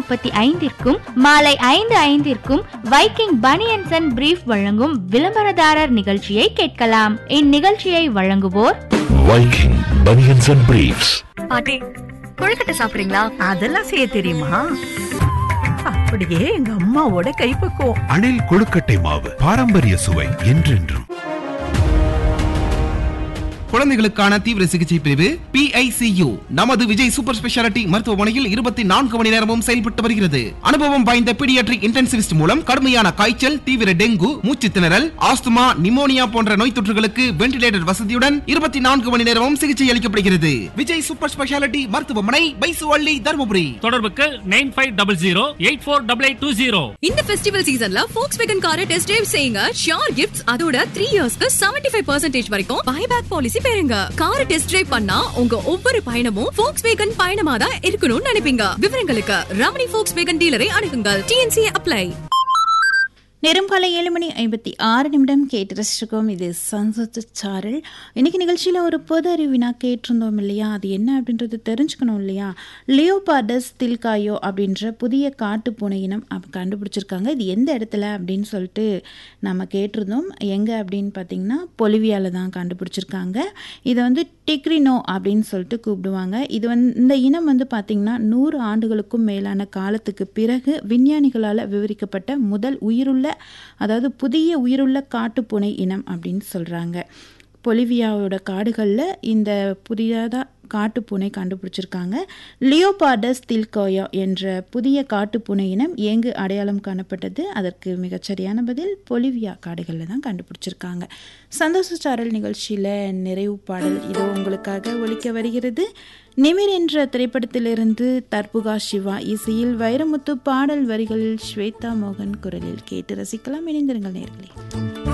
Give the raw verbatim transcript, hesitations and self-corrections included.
முப்பத்தி ஐந்திற்கும் மாலை ஐந்து ஐந்திற்கும் வைக்கிங் பனியன்ஸ் அண்ட் பிரீஃப் வழங்கும் விளம்பரதாரர் நிகழ்ச்சியை கேட்கலாம். இந்நிகழ்ச்சியை வழங்குவோர் வைக்கிங் பனியன்ஸ் அண்ட் பிரீஃப்ஸ். பாட்டி, கொழுக்கட்டை சாப்பிடுறீங்களா? அதெல்லாம் செய்ய தெரியுமா? அப்படியே எங்க அம்மாவோட கைப்பக்குவம். அணில் கொழுக்கட்டை மாவு, பாரம்பரிய சுவை என்றென்றும். குழந்தைகளுக்கான தீவிர சிகிச்சை பிரிவு பி ஐ சி யு நமது விஜய் சூப்பர் ஸ்பெஷாலிட்டி மருத்துவமனையில் இருபத்தி நான்கு மணி நேரமும் செயல்பட்டு வருகிறது. அனுபவம் வாய்ந்த பீடியாட்ரிக் இன்டென்சிவிஸ்ட் மூலம் கடுமையான காய்ச்சல், தீவிர டெங்கு, மூச்சு திணறல், ஆஸ்துமா, நிமோனியா போன்ற நோய் தொற்றுகளுக்கு வென்டிலேட்டர் வசதியுடன் இருபத்தி நான்கு மணி நேரமும் சிகிச்சை அளிக்கப்படுகிறது. விஜய் சூப்பர் ஸ்பெஷாலிட்டி மருத்துவமனை, பைசுவள்ளி, தருமபுரி. தொடர்புக்கு nine five double zero eight four double eight two zero. இந்த ஃபெஸ்டிவல் சீசன்ல Volkswagen காரை டெஸ்ட் டிரைவ் செய்யுங்க. ஷியோர் கிஃப்ட்ஸ், அதோட த்ரீ இயர்ஸ்க்கு செவன்டி ஃபைவ் பர்சன்டேஜ் வரைக்கும் பைபேக் பாலிசி பெறுங்க. காரை டெஸ்ட் டிரைவ் பண்ணா உங்க ஒவ்வொரு பயணமும் Volkswagen பயணமா தான் இருக்கணும்னு நினைப்பீங்க. விவரங்களுக்கு Ramani Volkswagen டீலரை அணுகுங்கள். T N C apply. நேரம் காலை ஏழு மணி ஐம்பத்தி ஆறு நிமிடம் கேட்டு ரசிச்சிருக்கோம். இது சன்சத்து சாரல். இன்னைக்கு நிகழ்ச்சியில் ஒரு பொது அறிவினா கேட்டிருந்தோம் இல்லையா, அது என்ன அப்படின்றது தெரிஞ்சுக்கணும் இல்லையா. லியோபார்டஸ் தில்காயோ அப்படின்ற புதிய காட்டு பூனை இனம் கண்டுபிடிச்சிருக்காங்க. இது எந்த இடத்துல அப்படின்னு சொல்லிட்டு நம்ம கேட்டிருந்தோம். எங்கே அப்படின்னு பார்த்தீங்கன்னா பொலிவியாவில் தான் கண்டுபிடிச்சிருக்காங்க. இதை வந்து டிக்ரினோ அப்படின்னு சொல்லிட்டு கூப்பிடுவாங்க. இது வந்து இந்த இனம் வந்து பார்த்திங்கன்னா நூறு ஆண்டுகளுக்கும் மேலான காலத்துக்கு பிறகு விஞ்ஞானிகளால் விவரிக்கப்பட்ட முதல் உயிருள்ள, அதாவது புதிய உயிருள்ள காட்டுப்பூனை இனம் அப்படின்னு சொல்கிறாங்க. பொலிவியாவோட காடுகளில் இந்த புதியதாக காட்டுப்பூனை கண்டுபிடிச்சிருக்காங்க. லியோபார்டஸ் தில்காயோ என்ற புதிய காட்டுப்பூனை இனம் எங்கு அடையாளம் காணப்பட்டது? அதற்கு மிகச்சரியான பதில் பொலிவியா காடுகளில் தான் கண்டுபிடிச்சிருக்காங்க. சந்தோஷ சாரல் நிகழ்ச்சியில் நிறைவு பாடல் இதோ உங்களுக்காக ஒலிக்க வருகிறது. நிமிர் என்ற திரைப்படத்திலிருந்து தர்புகா சிவா இசையில் வைரமுத்து, பாடல் வரிகளில் ஸ்வேதா மோகன் குரலில் கேட்டு ரசிக்கலாம். இணைந்திருங்கள் நேயர்களே.